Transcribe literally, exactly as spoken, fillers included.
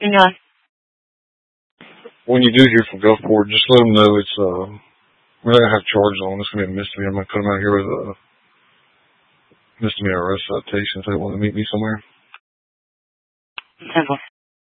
Hang on. When you do hear from Gulfport, just let them know it's, uh, we're not going to have charges on. It's going to be a misdemeanor. I'm going to put them out here with a misdemeanor arrest citation if they want to meet me somewhere. Simple.